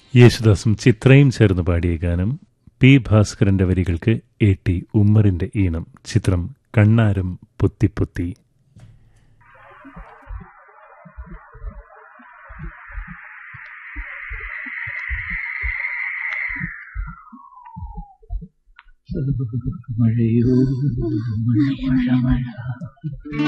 യേശുദാസും ചിത്രയും ചേർന്ന് പാടിയ ഗാനം. പി ഭാസ്കരന്റെ വരികൾക്ക് A.T. ഉമ്മറിന്റെ ഈണം. ചിത്രം കണ്ണാരം പൊത്തിപ്പൊത്തി. മഴയോ മഴ മഴ മഴ